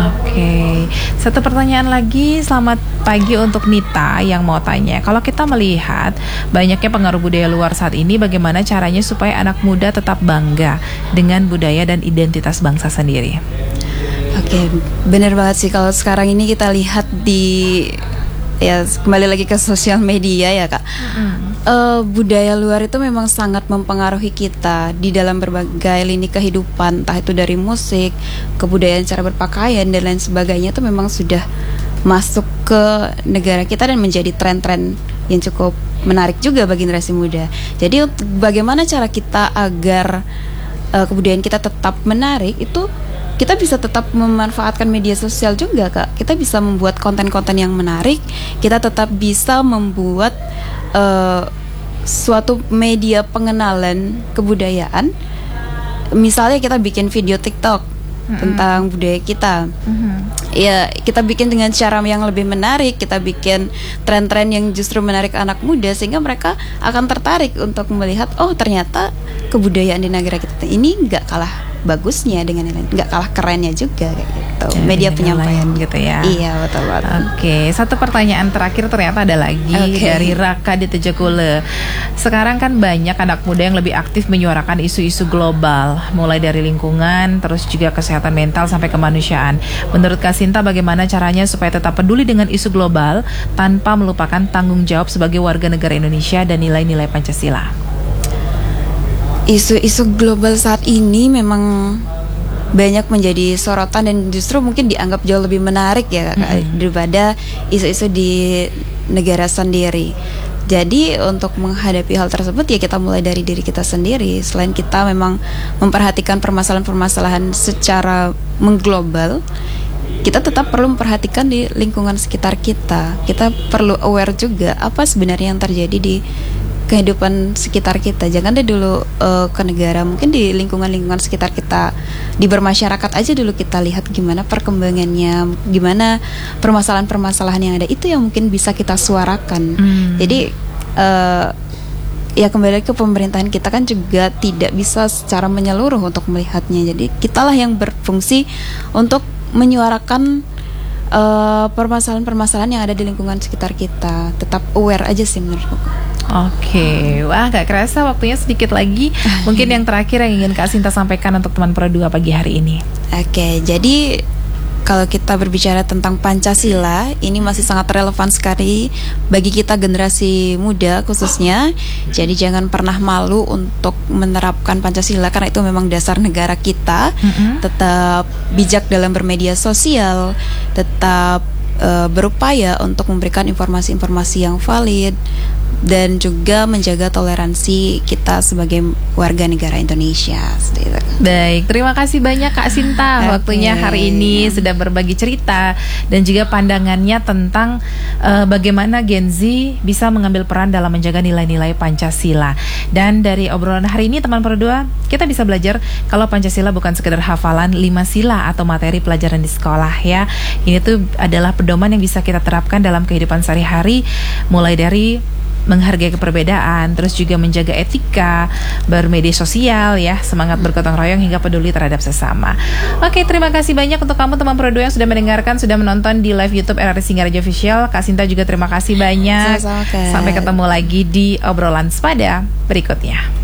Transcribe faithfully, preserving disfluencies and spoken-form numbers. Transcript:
Oke, satu pertanyaan lagi. Selamat pagi untuk Nita yang mau tanya, kalau kita melihat banyaknya pengaruh budaya luar saat ini, bagaimana caranya supaya anak muda tetap bangga dengan budaya dan identitas bangsa sendiri? Oke, benar banget sih kalau sekarang ini kita lihat di, ya kembali lagi ke sosial media ya Kak. Mm-hmm. uh, Budaya luar itu memang sangat mempengaruhi kita di dalam berbagai lini kehidupan, entah itu dari musik, kebudayaan, cara berpakaian dan lain sebagainya, itu memang sudah masuk ke negara kita dan menjadi tren-tren yang cukup menarik juga bagi generasi muda. Jadi bagaimana cara kita agar uh, kebudayaan kita tetap menarik, itu kita bisa tetap memanfaatkan media sosial juga Kak. Kita bisa membuat konten-konten yang menarik. Kita tetap bisa membuat uh, suatu media pengenalan kebudayaan. Misalnya kita bikin video TikTok mm-hmm. tentang budaya kita. Mm-hmm. Ya, kita bikin dengan cara yang lebih menarik. Kita bikin tren-tren yang justru menarik anak muda, sehingga mereka akan tertarik untuk melihat, oh ternyata kebudayaan di negara kita ini nggak kalah bagusnya dengan yang lain, nggak kalah kerennya juga kayak gitu. Ya, media penyampaian gitu ya. Iya, betul banget. Oke, satu pertanyaan terakhir ternyata ada lagi okay. dari Raka di Tejekule. Sekarang kan banyak anak muda yang lebih aktif menyuarakan isu-isu global, mulai dari lingkungan, terus juga kesehatan mental sampai kemanusiaan. Menurut Kak Sinta, bagaimana caranya supaya tetap peduli dengan isu global tanpa melupakan tanggung jawab sebagai warga negara Indonesia dan nilai-nilai Pancasila? Isu-isu global saat ini memang banyak menjadi sorotan dan justru mungkin dianggap jauh lebih menarik ya Kak, mm-hmm. daripada isu-isu di negara sendiri. Jadi untuk menghadapi hal tersebut ya kita mulai dari diri kita sendiri. Selain kita memang memperhatikan permasalahan-permasalahan secara mengglobal, kita tetap perlu memperhatikan di lingkungan sekitar kita. Kita perlu aware juga apa sebenarnya yang terjadi di kehidupan sekitar kita. Jangan deh dulu uh, ke negara, mungkin di lingkungan-lingkungan sekitar kita, di bermasyarakat aja dulu kita lihat gimana perkembangannya, gimana permasalahan-permasalahan yang ada, itu yang mungkin bisa kita suarakan. Hmm. Jadi uh, ya kembali ke pemerintahan kita kan juga tidak bisa secara menyeluruh untuk melihatnya. Jadi kitalah yang berfungsi untuk menyuarakan uh, permasalahan-permasalahan yang ada di lingkungan sekitar kita. Tetap aware aja sih menurutku. Oke, wah gak kerasa waktunya sedikit lagi. Mungkin yang terakhir yang ingin Kak Sinta sampaikan untuk teman Pro dua pagi hari ini. Oke, jadi kalau kita berbicara tentang Pancasila, ini masih sangat relevan sekali bagi kita generasi muda khususnya. Jadi jangan pernah malu untuk menerapkan Pancasila, karena itu memang dasar negara kita. Mm-hmm. Tetap bijak dalam bermedia sosial, tetap uh, berupaya untuk memberikan informasi-informasi yang valid, dan juga menjaga toleransi kita sebagai warga negara Indonesia. Baik, terima kasih banyak Kak Sinta okay. waktunya hari ini sudah berbagi cerita dan juga pandangannya tentang uh, bagaimana Gen Z bisa mengambil peran dalam menjaga nilai-nilai Pancasila. Dan dari obrolan hari ini teman Pro dua, kita bisa belajar kalau Pancasila bukan sekedar hafalan lima sila atau materi pelajaran di sekolah ya. Ini tuh adalah pedoman yang bisa kita terapkan dalam kehidupan sehari-hari, mulai dari menghargai keperbedaan, terus juga menjaga etika, bermedia sosial ya, semangat bergotong royong hingga peduli terhadap sesama. Oke, terima kasih banyak untuk kamu teman Pro dua yang sudah mendengarkan, sudah menonton di live YouTube R R I Singaraja Official. Kak Sinta juga terima kasih banyak. Sama-sama, Kak. Sampai ketemu lagi di obrolan sepada berikutnya.